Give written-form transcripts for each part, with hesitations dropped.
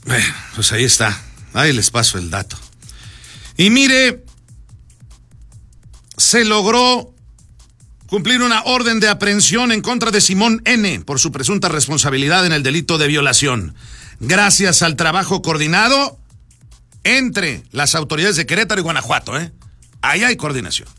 Bueno, pues ahí está. Ahí les paso el dato. Y mire, se logró cumplir una orden de aprehensión en contra de Simón N. por su presunta responsabilidad en el delito de violación. Gracias al trabajo coordinado entre las autoridades de Querétaro y Guanajuato, Ahí hay coordinación.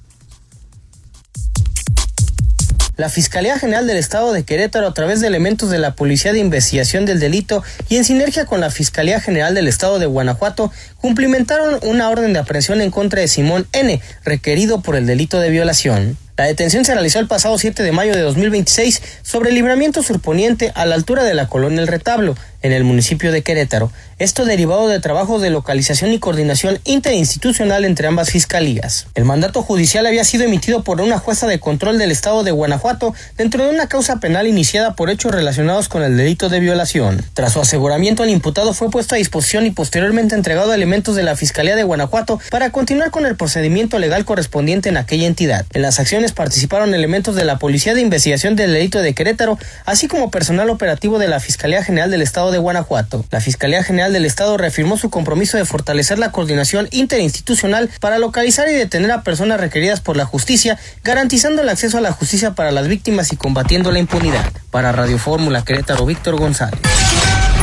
La Fiscalía General del Estado de Querétaro, a través de elementos de la Policía de Investigación del Delito y en sinergia con la Fiscalía General del Estado de Guanajuato, cumplimentaron una orden de aprehensión en contra de Simón N., requerido por el delito de violación. La detención se realizó el pasado 7 de mayo de 2026 sobre el Libramiento Surponiente a la altura de la colonia El Retablo, en el municipio de Querétaro. Esto derivado de trabajos de localización y coordinación interinstitucional entre ambas fiscalías. El mandato judicial había sido emitido por una jueza de control del estado de Guanajuato dentro de una causa penal iniciada por hechos relacionados con el delito de violación. Tras su aseguramiento, el imputado fue puesto a disposición y posteriormente entregado a elementos de la Fiscalía de Guanajuato para continuar con el procedimiento legal correspondiente en aquella entidad. En las acciones participaron elementos de la Policía de Investigación del Delito de Querétaro, así como personal operativo de la Fiscalía General del Estado de Guanajuato. La Fiscalía General del Estado reafirmó su compromiso de fortalecer la coordinación interinstitucional para localizar y detener a personas requeridas por la justicia, garantizando el acceso a la justicia para las víctimas y combatiendo la impunidad. Para Radio Fórmula Querétaro, Víctor González.